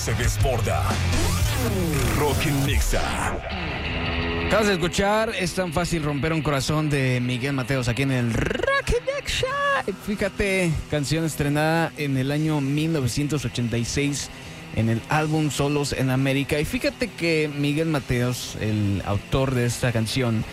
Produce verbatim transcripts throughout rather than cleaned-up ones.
se desborda. Rock en Nexa. Acabas de escuchar Es tan fácil romper un corazón de Miguel Mateos aquí en el Rock en Nexa. Fíjate, canción estrenada en el año mil novecientos ochenta y seis en el álbum Solos en América. Y fíjate que Miguel Mateos, el autor de esta canción,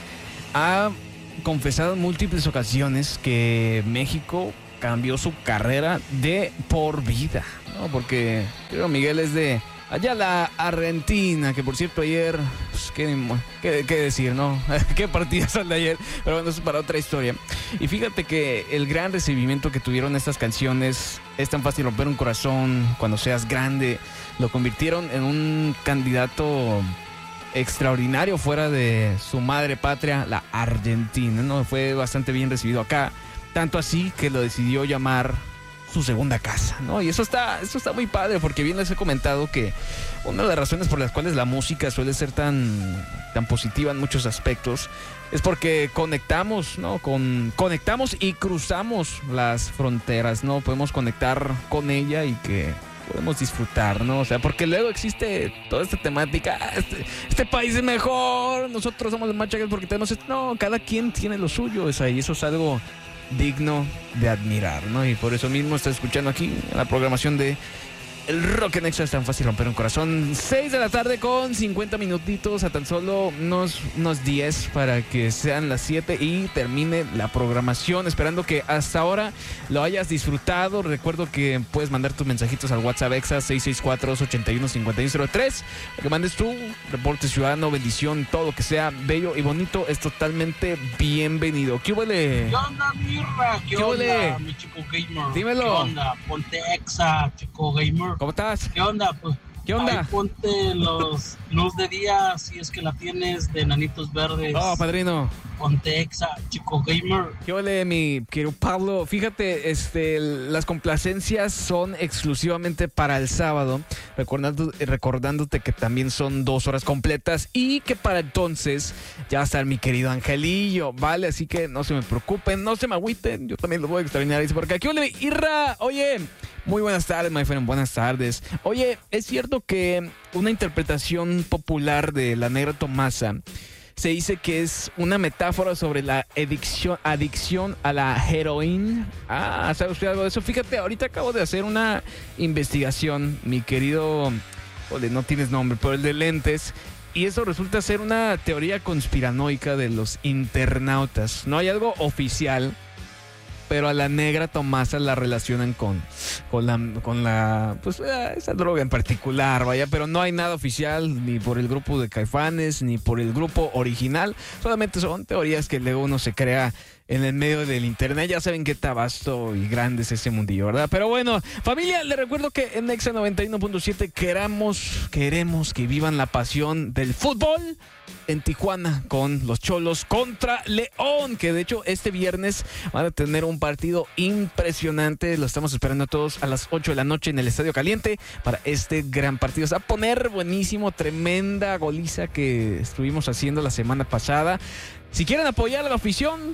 ha confesado en múltiples ocasiones que México cambió su carrera de por vida, ¿no? Porque creo Miguel es de allá la Argentina, que por cierto ayer, pues, ¿qué, qué, qué decir, no? ¿Qué partidas al de ayer? Pero bueno, eso es para otra historia. Y fíjate que el gran recibimiento que tuvieron estas canciones, Es tan fácil romper un corazón, Cuando seas grande, lo convirtieron en un candidato extraordinario fuera de su madre patria, la Argentina, ¿no? Fue bastante bien recibido acá, tanto así que lo decidió llamar su segunda casa, ¿no? Y eso está, eso está muy padre, porque bien les he comentado que una de las razones por las cuales la música suele ser tan, tan positiva en muchos aspectos es porque conectamos, ¿no? Con, conectamos y cruzamos las fronteras, ¿no? Podemos conectar con ella y que podemos disfrutar, ¿no? O sea, porque luego existe toda esta temática, este, este país es mejor, nosotros somos los machacas porque tenemos esto. No, cada quien tiene lo suyo, o sea, y eso es algo digno de admirar, ¿no? Y por eso mismo estás escuchando aquí en la programación de el Rock en Nexa. Es tan fácil romper un corazón. seis de la tarde con cincuenta minutitos, a tan solo unos, unos diez para que sean las siete y termine la programación. Esperando que hasta ahora lo hayas disfrutado. Recuerdo que puedes mandar tus mensajitos al WhatsApp Exa seis seis cuatro, ocho uno, cinco uno cero tres. Para que mandes tu reporte ciudadano, bendición, todo lo que sea bello y bonito es totalmente bienvenido. ¿Qué huele? ¿Qué onda, Mirra? ¿Qué, ¿Qué onda, huele? mi chico gamer? Dímelo. ¿Qué onda? Ponte Exa, chico gamer. ¿Cómo estás? ¿Qué onda? Pues, ¿Qué onda? ahí ponte los luz de día, si es que la tienes, de Nanitos Verdes. Oh, padrino. Ponte Exa, chico gamer. ¿Qué ole, mi querido Pablo? Fíjate, este, las complacencias son exclusivamente para el sábado, recordando, recordándote que también son dos horas completas y que para entonces ya va a estar mi querido Angelillo, ¿vale? Así que no se me preocupen, no se me agüiten, yo también lo voy a extrañar. Dice por acá, ¿qué ole, Irra? Oye, muy buenas tardes, my friend, buenas tardes. Oye, es cierto que una interpretación popular de La Negra Tomasa se dice que es una metáfora sobre la adicción, adicción a la heroína. Ah, ¿sabe usted algo de eso? Fíjate, ahorita acabo de hacer una investigación, mi querido... Ole, no tienes nombre, pero el de lentes. Y eso resulta ser una teoría conspiranoica de los internautas. No hay algo oficial, pero a La Negra Tomasa la relacionan con, con la, con la, pues esa droga en particular, vaya, pero no hay nada oficial ni por el grupo de Caifanes ni por el grupo original, solamente son teorías que luego uno se crea en el medio del internet. Ya saben qué tan vasto y grande es ese mundillo, ¿verdad? Pero bueno, familia, les recuerdo que en Nexa noventa y uno punto siete queramos, queremos que vivan la pasión del fútbol en Tijuana con los Cholos contra León, que de hecho este viernes van a tener un partido impresionante. Lo estamos esperando a todos a las ocho de la noche en el Estadio Caliente para este gran partido. Se va a poner buenísimo, tremenda goliza que estuvimos haciendo la semana pasada. Si quieren apoyar a la afición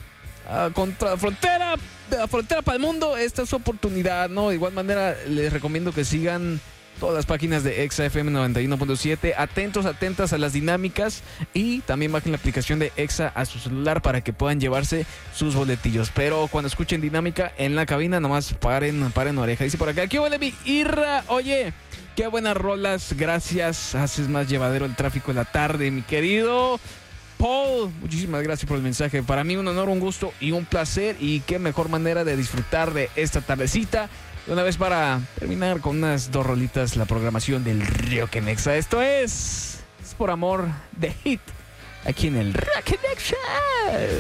Uh, contra Frontera, de Frontera para el Mundo, esta es su oportunidad, ¿no? De igual manera, les recomiendo que sigan todas las páginas de Exa F M noventa y uno punto siete. Atentos, atentas a las dinámicas y también bajen la aplicación de Exa a su celular para que puedan llevarse sus boletillos. Pero cuando escuchen dinámica en la cabina, nomás paren, paren oreja. Dice por acá, ¿qué huele mi Irra? Oye, qué buenas rolas, gracias. Haces más llevadero el tráfico de la tarde, mi querido Paul, muchísimas gracias por el mensaje. Para mí un honor, un gusto y un placer. Y qué mejor manera de disfrutar de esta tardecita. De una vez para terminar con unas dos rolitas la programación del Rock en Nexa. Esto es, es por amor de Hit aquí en el Rock en Nexa.